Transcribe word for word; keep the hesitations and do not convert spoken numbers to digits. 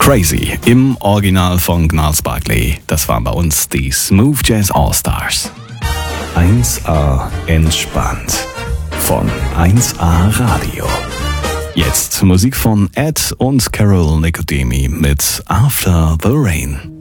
Crazy im Original von Gnarls Barkley. Das waren bei uns die Smooth Jazz All-Stars. eins A entspannt von eins A Radio. Jetzt Musik von Ed und Carol Nicodemi mit After the Rain.